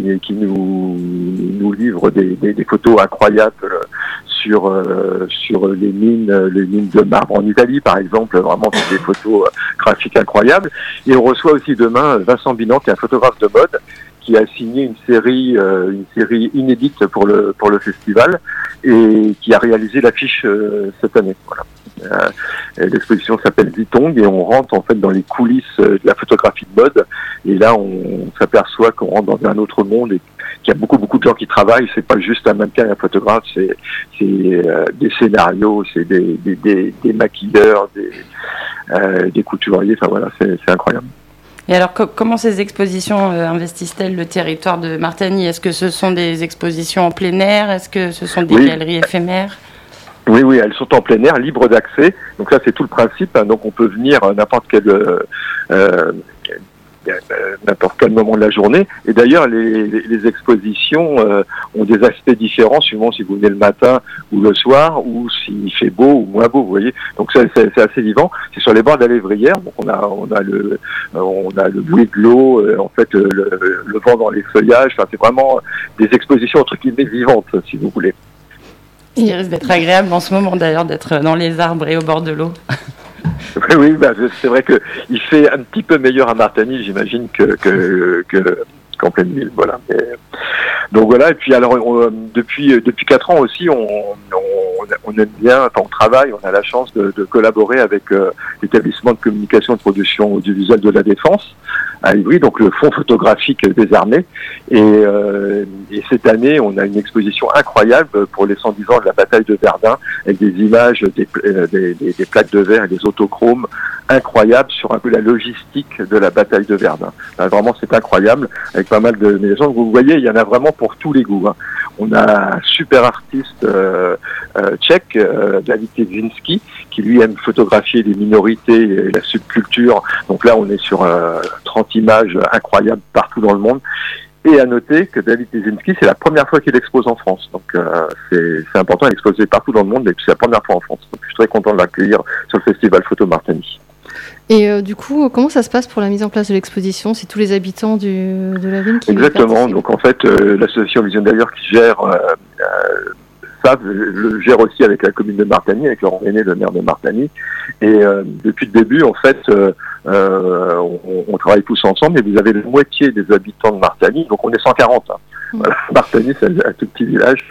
qui nous livre des photos incroyables sur les mines de marbre en Italie, par exemple, vraiment des photos graphiques incroyables. Et on reçoit aussi demain Vincent Binan, qui est un photographe de mode, qui a signé une série inédite pour le festival et qui a réalisé l'affiche cette année. Voilà. L'exposition s'appelle Ditong et on rentre en fait dans les coulisses de la photographie de mode et là on s'aperçoit qu'on rentre dans un autre monde et qu'il y a beaucoup de gens qui travaillent. C'est pas juste un mannequin et un photographe, c'est des scénarios, c'est des maquilleurs, des couturiers. Enfin voilà, c'est incroyable. Et alors, comment ces expositions investissent-elles le territoire de Martany? Est-ce que ce sont des expositions en plein air? Est-ce que ce sont des galeries éphémères? Oui, elles sont en plein air, libres d'accès. Donc ça, c'est tout le principe. Hein. Donc on peut venir à n'importe quel moment de la journée. Et d'ailleurs, les expositions ont des aspects différents suivant si vous venez le matin ou le soir, ou s'il fait beau ou moins beau. Vous voyez. Donc c'est assez vivant. C'est sur les bords de la Lévrière. Donc on a le bruit de l'eau, en fait le vent dans les feuillages. Enfin, c'est vraiment des expositions entre guillemets vivantes, si vous voulez. Il risque d'être agréable en ce moment d'ailleurs d'être dans les arbres et au bord de l'eau. Oui, c'est vrai que il fait un petit peu meilleur à Martany, j'imagine, qu'en pleine ville, voilà. Donc voilà, et puis alors depuis 4 ans aussi, on aime bien, enfin on travaille, on a la chance de collaborer avec l'établissement de communication et de production audiovisuelle de la Défense à Ivry, donc le Fonds photographique des armées. Et cette année, on a une exposition incroyable pour les 110 ans de la bataille de Verdun, avec des images, des plaques de verre et des autochromes incroyables sur un peu la logistique de la bataille de Verdun. Enfin, vraiment, c'est incroyable, avec pas mal de gens. Vous voyez, il y en a vraiment pour tous les goûts. Hein. On a un super artiste tchèque, David Tezinski, qui lui aime photographier les minorités et la subculture. Donc là, on est sur 30 images incroyables partout dans le monde. Et à noter que David Tezinski, c'est la première fois qu'il expose en France. Donc c'est important, il expose partout dans le monde, mais c'est la première fois en France. Donc je suis très content de l'accueillir sur le festival Photo Martany. Et du coup, comment ça se passe pour la mise en place de l'exposition? C'est tous les habitants de la ville qui Exactement. Donc en fait, l'association Vision d'ailleurs qui gère ça, le gère aussi avec la commune de Martany, avec Laurent René, le maire de Martany. Et depuis le début, en fait, on travaille tous ensemble. Et vous avez la moitié des habitants de Martany, donc on est 140. Hein. Voilà, Martany, c'est un tout petit village.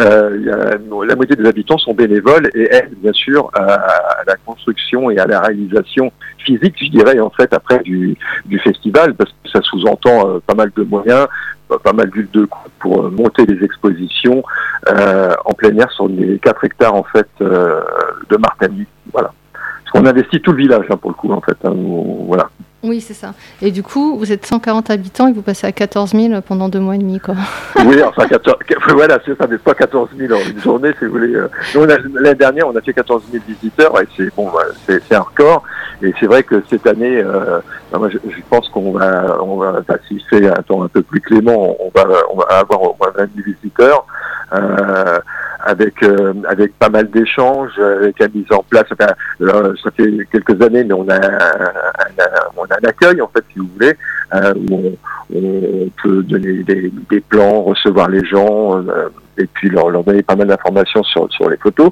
La moitié des habitants sont bénévoles et aident bien sûr à la construction et à la réalisation physique, je dirais, en fait, après du festival, parce que ça sous-entend pas mal de moyens, pas mal d'huile de coude pour monter les expositions en plein air sur les 4 hectares en fait de Martany. Voilà. Parce qu'on investit tout le village hein, pour le coup en fait. Hein, voilà. Oui, c'est ça. Et du coup, vous êtes 140 habitants et vous passez à 14 000 pendant 2 mois et demi, quoi. Oui, enfin, voilà, c'est ça, mais pas 14 000 en une journée, si vous voulez. Nous, l'année dernière, on a fait 14 000 visiteurs, et c'est un record. Et c'est vrai que cette année, moi, je pense qu'on va, s'il fait un temps un peu plus clément, on va avoir au moins 20 000 visiteurs. Avec pas mal d'échanges, avec la mise en place. Enfin, ça fait quelques années, mais on a un accueil en fait, si vous voulez, où on peut donner des plans, recevoir les gens, et puis leur donner pas mal d'informations sur les photos.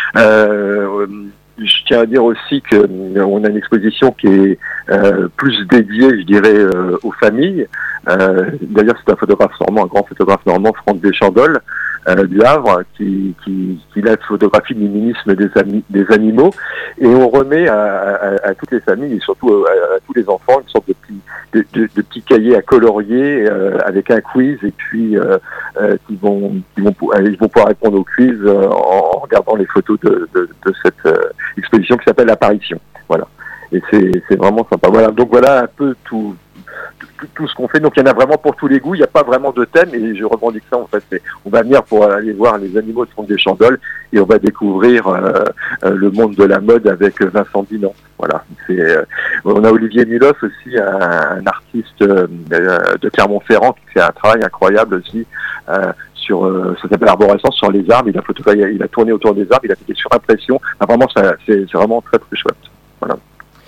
Je tiens à dire aussi que on a une exposition qui est plus dédiée, je dirais, aux familles. D'ailleurs, c'est un photographe normand, un grand photographe normand, Franck Deschandolle, du Havre, qui a photographie l'immunisme des animaux, et on remet à toutes les familles et surtout à tous les enfants une sorte de petits cahiers à colorier avec un quiz, et puis ils vont pouvoir répondre au quiz en regardant les photos de cette exposition qui s'appelle Apparition. Voilà. Et c'est vraiment sympa. Voilà. Donc voilà un peu tout ce qu'on fait. Donc il y en a vraiment pour tous les goûts. Il n'y a pas vraiment de thème, et je revendique ça en fait. On va venir pour aller voir les animaux de Franck Deschandolle, et on va découvrir le monde de la mode avec Vincent Binan. Voilà. On a Olivier Muloff aussi, un artiste de Clermont-Ferrand, qui fait un travail incroyable aussi sur ça s'appelle Arborescence, sur les arbres. Il a tourné autour des arbres, il a fait des surimpressions. Enfin, vraiment, c'est vraiment très très chouette. Voilà.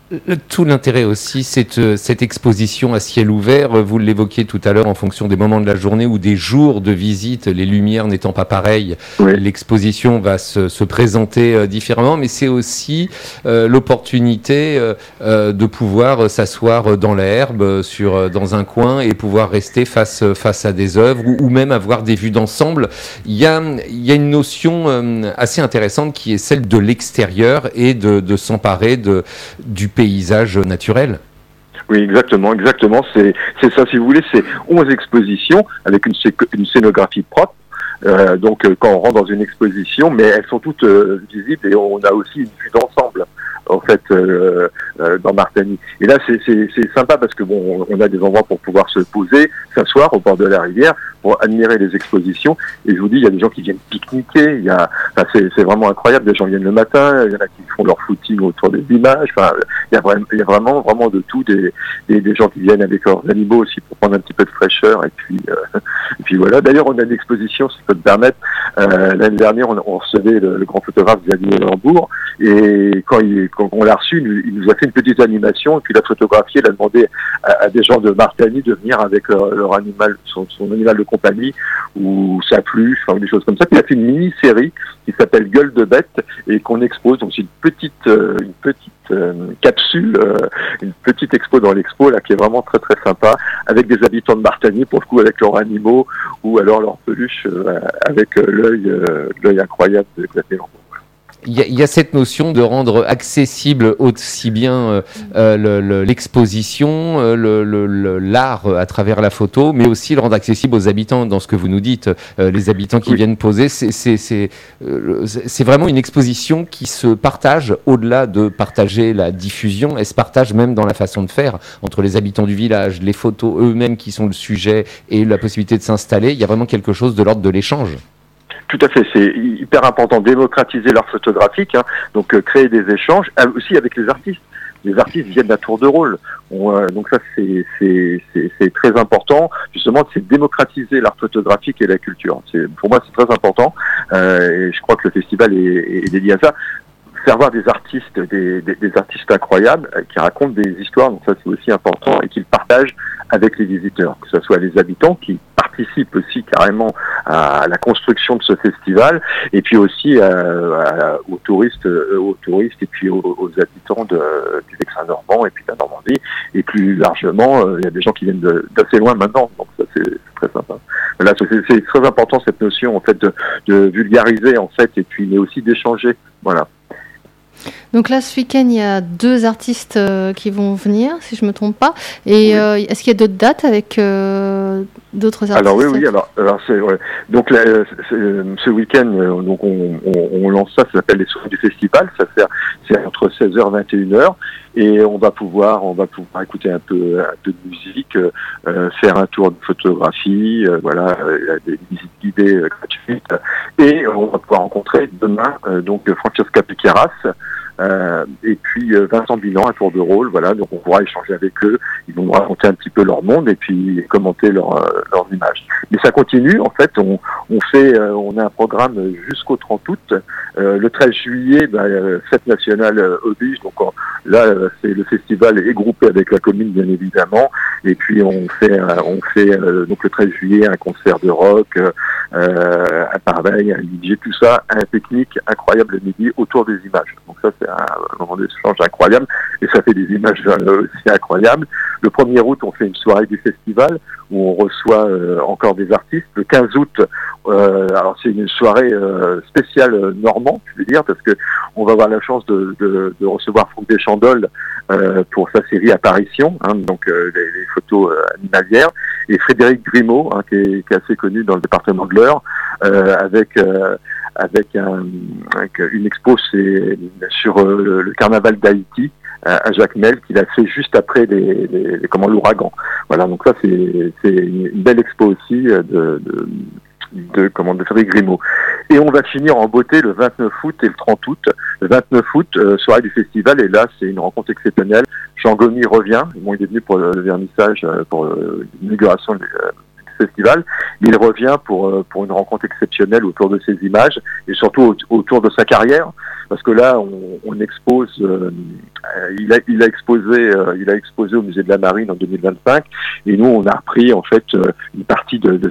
Tout l'intérêt aussi, c'est cette exposition à ciel ouvert. Vous l'évoquiez tout à l'heure, en fonction des moments de la journée ou des jours de visite, les lumières n'étant pas pareilles, oui. L'exposition va se présenter différemment, mais c'est aussi l'opportunité de pouvoir s'asseoir dans l'herbe, dans un coin et pouvoir rester face à des œuvres ou même avoir des vues d'ensemble. Il y a une notion assez intéressante qui est celle de l'extérieur et de s'emparer du paysage naturel. Oui, exactement. C'est ça, si vous voulez, c'est 11 expositions avec une scénographie propre. Donc, quand on rentre dans une exposition, mais elles sont toutes visibles et on a aussi une vue d'ensemble. En fait, dans Martany. Et là, c'est sympa parce que bon, on a des endroits pour pouvoir se poser, s'asseoir au bord de la rivière pour admirer les expositions. Et je vous dis, il y a des gens qui viennent pique-niquer. C'est vraiment incroyable. Des gens viennent le matin. Il y en a qui font leur footing autour des images. Enfin, il y a vraiment de tout. Des gens qui viennent avec leurs animaux aussi pour prendre un petit peu de fraîcheur. Et puis voilà. D'ailleurs, on a une exposition, si je peux me permettre. L'année dernière, on recevait le grand photographe Xavier Lambourg. Et quand on l'a reçu, il nous a fait une petite animation, et puis la photographié, il a demandé à des gens de Martany de venir avec leur animal, son animal de compagnie, ou sa peluche, enfin des choses comme ça. Puis il a fait une mini-série qui s'appelle Gueule de bête, et qu'on expose. Donc c'est une petite capsule, une petite expo dans l'expo, là, qui est vraiment très très sympa, avec des habitants de Martany, pour le coup, avec leurs animaux, ou alors leurs peluches, avec l'œil incroyable de Xavier Lambourg. Il y a cette notion de rendre accessible aussi bien l'exposition, l'art à travers la photo, mais aussi le rendre accessible aux habitants. Dans ce que vous nous dites, les habitants qui viennent poser, c'est vraiment une exposition qui se partage au-delà de partager la diffusion. Elle se partage même dans la façon de faire entre les habitants du village, les photos eux-mêmes qui sont le sujet et la possibilité de s'installer. Il y a vraiment quelque chose de l'ordre de l'échange. Tout à fait, c'est hyper important, démocratiser l'art photographique, donc créer des échanges, aussi avec les artistes. Les artistes viennent à tour de rôle, donc ça c'est très important. Justement, c'est démocratiser l'art photographique et la culture. Pour moi, c'est très important, et je crois que le festival est dédié à ça. Faire voir des artistes, des artistes incroyables qui racontent des histoires, donc ça c'est aussi important, et qu'ils partagent avec les visiteurs, que ce soit les habitants qui participent aussi carrément à la construction de ce festival, et puis aussi aux touristes et puis aux habitants du Vexin normand et puis de la Normandie, et plus largement, il y a des gens qui viennent d'assez loin maintenant, donc ça c'est très sympa. Là, c'est très important cette notion en fait de vulgariser en fait, et puis mais aussi d'échanger, voilà. Donc là, ce week-end, il y a 2 artistes qui vont venir, si je ne me trompe pas. Et oui. Est-ce qu'il y a d'autres dates avec d'autres artistes? Alors oui. Alors c'est ouais. Donc là, ce week-end, donc on lance ça s'appelle les soirées du festival. C'est entre 16h et 21h. Et on va pouvoir écouter un peu de musique, faire un tour de photographie, voilà, des visites guidées gratuites, et on va pouvoir rencontrer demain donc Francesca Piqueras, et puis Vincent Bilan à tour de rôle, voilà, donc on pourra échanger avec eux, ils vont nous raconter un petit peu leur monde et puis commenter leurs images. Mais ça continue, en fait, on a un programme jusqu'au 30 août, le 13 juillet, fête nationale oblige, donc là c'est le festival est groupé avec la commune bien évidemment, et puis on fait donc le 13 juillet un concert de rock, un pareil, un DJ, tout ça, un pique-nique incroyable le midi autour des images. Donc ça c'est un moment d'échange incroyable et ça fait des images aussi incroyables. Le 1er août on fait une soirée du festival où on reçoit encore des artistes. Le 15 août, alors c'est une soirée spéciale normand, je veux dire, parce que on va avoir la chance de recevoir Franck Deschandolle pour sa série Apparition, donc les photos animalières, et Frédéric Grimaud, qui est assez connu dans le département de l'Eure, avec une expo sur le carnaval d'Haïti à Jacmel qu'il a fait juste après l'ouragan. Voilà, donc ça c'est une belle expo aussi de Frédéric Grimaud. Et on va finir en beauté le 29 août et le 30 août. Le 29 août, soirée du festival, et là c'est une rencontre exceptionnelle. Jean Gomy revient, il est venu pour le vernissage, pour l'inauguration du festival, mais il revient pour une rencontre exceptionnelle autour de ses images et surtout autour de sa carrière, parce que là on expose, il a exposé au musée de la Marine en 2025, et nous on a repris en fait une partie de